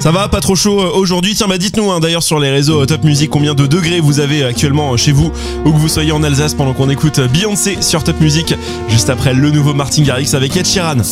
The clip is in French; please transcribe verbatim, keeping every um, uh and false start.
Ça va, pas trop chaud aujourd'hui. Tiens, bah dites-nous hein, d'ailleurs sur les réseaux Top Music combien de degrés vous avez actuellement chez vous, ou que vous soyez en Alsace pendant qu'on écoute Beyoncé sur Top Music, juste après le nouveau Martin Garrix avec Ed Sheeran.